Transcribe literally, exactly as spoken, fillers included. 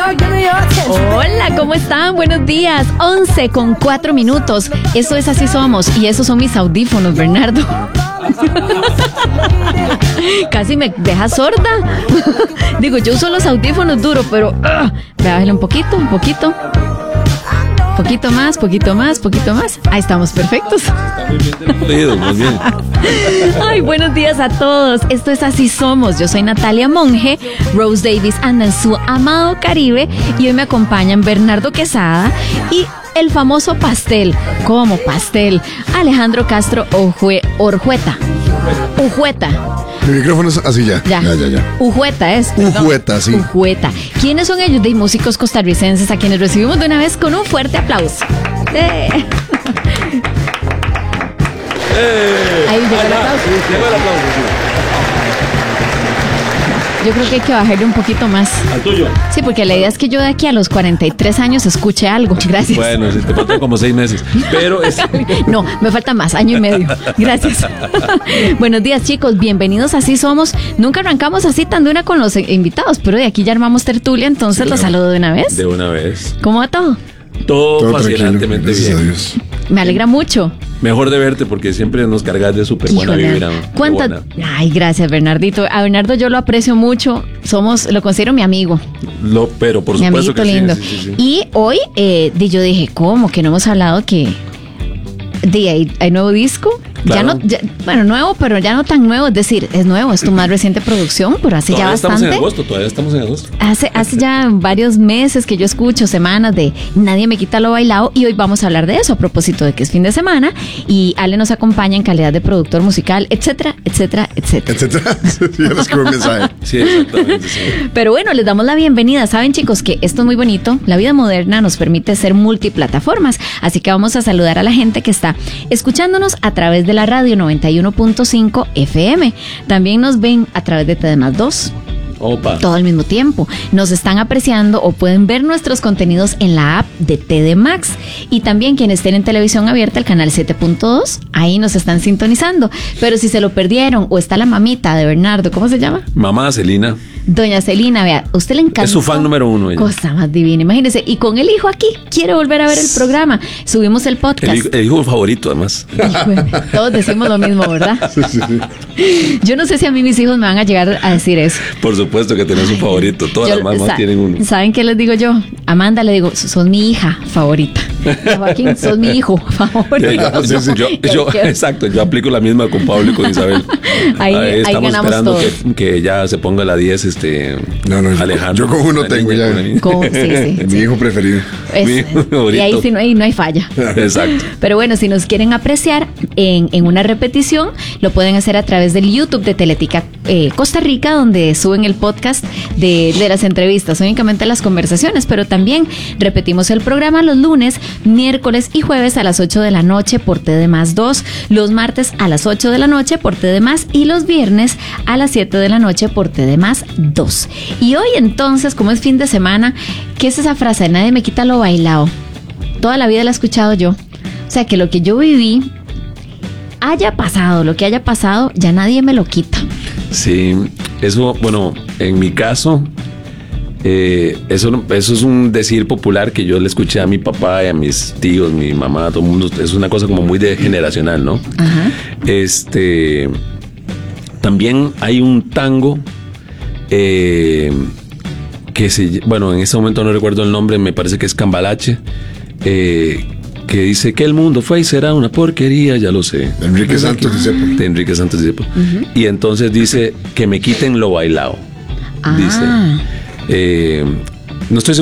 Hola, ¿cómo están? Buenos días. once con cuatro minutos. Eso es Así Somos. Y esos son mis audífonos, Bernardo. Casi me deja sorda. Digo, yo uso los audífonos duros, pero uh, bájale un poquito, un poquito. Poquito más, poquito más, poquito más. Ahí estamos, perfectos. Está muy bien dirigido, muy bien. Ay, buenos días a todos. Esto es Así Somos. Yo soy Natalia Monge. Rose Davis anda en su amado Caribe. Y hoy me acompañan Bernardo Quesada y el famoso pastel. ¿Cómo pastel? Alejandro Castro Ojue, Orjueta. Ujueta. Mi micrófono es así ya. Ya, ya, ya. ya. Ujueta es. Ujueta, sí. Ujueta. ¿Quiénes son ellos? De músicos costarricenses a quienes recibimos de una vez con un fuerte aplauso. ¡Eh! ¡Eh! Ahí llegó el aplauso. Llegó el aplauso, sí. Yo creo que hay que bajarle un poquito más. ¿Al tuyo? Sí, porque la idea es que yo de aquí a los cuarenta y tres años escuche algo. Gracias. Bueno, si te faltan como seis meses. Pero es... No, me falta más, año y medio. Gracias. Buenos días, chicos. Bienvenidos a Así Somos. Nunca arrancamos así tan de una con los invitados, pero de aquí ya armamos tertulia, entonces los saludo de una vez. De una vez. ¿Cómo va todo? Todo, Todo fascinantemente tranquilo, bien. gracias a Dios. Me alegra mucho. Mejor de verte porque siempre nos cargas de súper buena Híjole, vibra. ¿cuántas? Buena. Ay, gracias, Bernardito. A Bernardo yo lo aprecio mucho. Somos, lo considero mi amigo. Lo, pero por Mi supuesto amiguito que sí, lindo. sí, sí, sí. Y hoy eh, di- yo dije, ¿cómo? Que no hemos hablado que de hay, hay nuevo disco. Claro. Ya no, ya- bueno, nuevo, pero ya no tan nuevo. Es decir, es nuevo, es tu más reciente producción, pero hace Todavía ya estamos bastante. en agosto, todavía estamos en agosto. Hace, hace ya varios meses que yo escucho, semanas de Nadie me quita lo bailado, y hoy vamos a hablar de eso a propósito de que es fin de semana y Ale nos acompaña en calidad de productor musical, etcétera, etcétera, etcétera. Etcétera. Ya les escribo un mensaje. Sí, exactamente. Sí. Pero bueno, les damos la bienvenida. Saben, chicos, que esto es muy bonito. La vida moderna nos permite ser multiplataformas, así que vamos a saludar a la gente que está escuchándonos a través de la radio noventa y uno punto cinco F M. También nos ven a través de T D más dos. Opa. Todo al mismo tiempo. Nos están apreciando o pueden ver nuestros contenidos en la app de T D Max. Y también quienes estén en televisión abierta, el canal siete punto dos, ahí nos están sintonizando. Pero si se lo perdieron o está la mamita de Bernardo, ¿cómo se llama? Mamá Celina. Doña Celina, vea, usted le encanta. Es su fan número uno, ella. Cosa más divina, imagínese. Y con el hijo aquí, quiere volver a ver el programa. Subimos el podcast. El hijo, el hijo favorito, además. Híjole, todos decimos lo mismo, ¿verdad? Sí, sí, sí. Yo no sé si a mí mis hijos me van a llegar a decir eso. Por supuesto que tenés un favorito. Todas Yo- las mamás sa- tienen uno. ¿Saben qué les digo yo? Amanda le digo, sos mi hija favorita. Y a Joaquín, sos mi hijo favorito. Yo, yo- yo- yo- exacto, yo aplico la misma con Pablo y con Isabel. Ahí- ahí estamos ganamos esperando todos. que, que ya se ponga la diez, este No, no, yo- Alejandro. yo con uno Una tengo niña, ya. con una niña. Con- sí, sí. Mi hijo preferido. Es- Mi favorito. y ahí sí no hay, no hay falla. Exacto. Pero bueno, si nos quieren apreciar en, en una repetición, lo pueden hacer a través del YouTube de Teletica eh, Costa Rica, donde suben el podcast de, de las entrevistas, únicamente las conversaciones, pero también repetimos el programa los lunes, miércoles y jueves a las ocho de la noche por T D más dos, los martes a las ocho de la noche por T D más y los viernes a las siete de la noche por T D más dos. Y hoy entonces, como es fin de semana, ¿qué es esa frase? Nadie me quita lo bailado. Toda la vida la he escuchado yo. O sea, que lo que yo viví haya pasado, lo que haya pasado, ya nadie me lo quita. Sí, eso, bueno, en mi caso, eh, eso, eso es un decir popular que yo le escuché a mi papá y a mis tíos, mi mamá, a todo el mundo. Es una cosa como muy de generacional, ¿no? Ajá. Este, también hay un tango eh, que se, bueno, en este momento no recuerdo el nombre, me parece que es Cambalache, eh, que dice que el mundo fue y será una porquería, ya lo sé. De Enrique Santos Discépolo. De Enrique Santos Discépolo. Y entonces dice que me quiten lo bailado. Ah. Dice. Eh, no estoy seguro